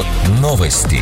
Новости.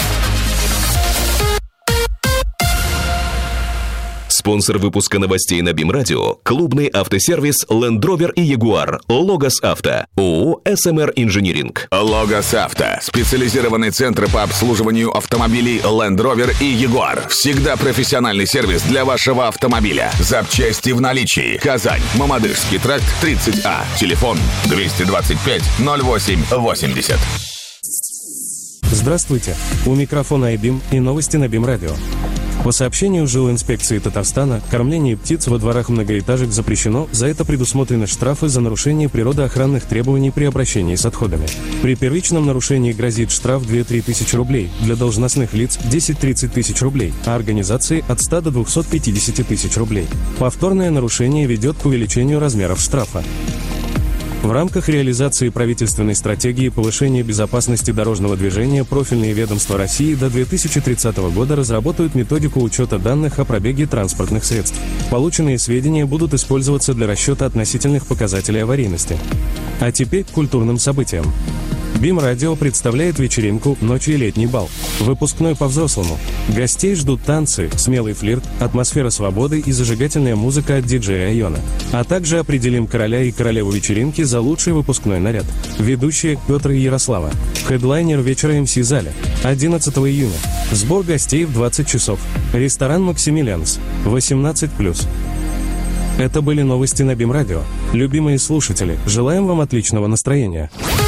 Спонсор выпуска новостей на БИМ-радио – клубный автосервис Land Rover и Jaguar Logos Авто, ООО «СМР Инжиниринг». Logos Авто – специализированный центр по обслуживанию автомобилей Land Rover и Jaguar. Всегда профессиональный сервис для вашего автомобиля. Запчасти в наличии. Казань, Мамадышский тракт, 30А. Телефон 225 08 80. Здравствуйте. У микрофона iBIM и новости на БИМ-радио. По сообщению жилинспекции Татарстана, кормление птиц во дворах многоэтажек запрещено, за это предусмотрены штрафы за нарушение природоохранных требований при обращении с отходами. При первичном нарушении грозит штраф 2-3 тысячи рублей, для должностных лиц 10-30 тысяч рублей, а организации от 100 до 250 тысяч рублей. Повторное нарушение ведет к увеличению размеров штрафа. В рамках реализации правительственной стратегии повышения безопасности дорожного движения профильные ведомства России до 2030 года разработают методику учета данных о пробеге транспортных средств. Полученные сведения будут использоваться для расчета относительных показателей аварийности. А теперь к культурным событиям. БИМ-радио представляет вечеринку «Ночи и летний бал». Выпускной по-взрослому. Гостей ждут танцы, смелый флирт, атмосфера свободы и зажигательная музыка от диджея Айона. А также определим короля и королеву вечеринки за лучший выпускной наряд. Ведущие Петр и Ярослава. Хедлайнер вечера МС Заля. 11 июня. Сбор гостей в 20 часов. Ресторан «Максимилианс». 18+. Это были новости на БИМ-радио. Любимые слушатели, желаем вам отличного настроения.